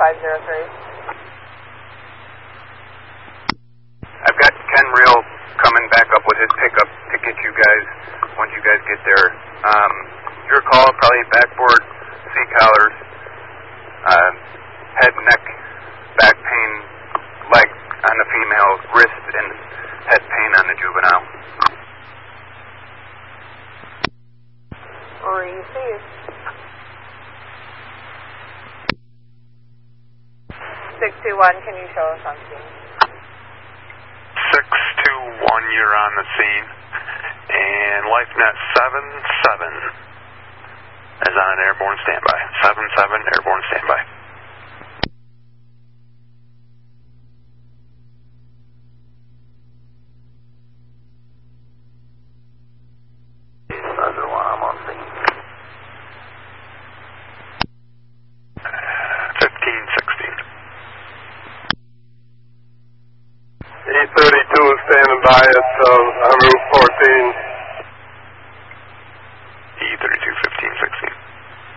I've got Ken Real coming back up with his pickup to get you guys once you guys get there. Your call, probably backboard, C-collars, head, neck, back pain, leg on the female, wrist and head pain on the juvenile. Received. 621, can you show us on scene? 621, you're on the scene. And LifeNet 77 is on airborne standby. 77 airborne standby. I'm on scene. 1516. 832 is standing by us on Route 14.